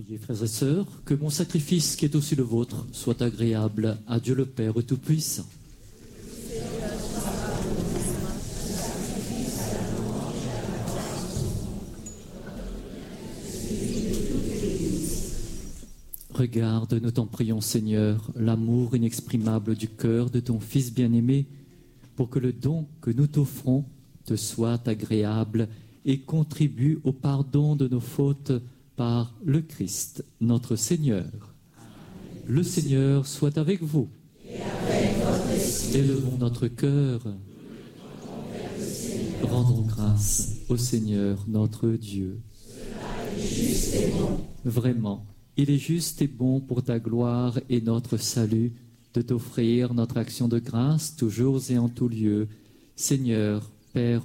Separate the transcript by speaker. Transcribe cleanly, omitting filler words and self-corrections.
Speaker 1: Priez, frères et sœurs, que mon sacrifice qui est aussi le vôtre soit agréable à Dieu le Père Tout-Puissant. Regarde, nous t'en prions, Seigneur, l'amour inexprimable du cœur de ton Fils bien-aimé, pour que le don que nous t'offrons te soit agréable et contribue au pardon de nos fautes par le Christ, notre Seigneur. Amen. Le Seigneur soit avec vous.
Speaker 2: Et avec votre esprit.
Speaker 1: Élevons notre cœur. Rendons grâce au Seigneur notre Dieu.
Speaker 2: Cela est juste et bon.
Speaker 1: Vraiment, il est juste et bon pour ta gloire et notre salut de t'offrir notre action de grâce toujours et en tout lieu. Seigneur, Père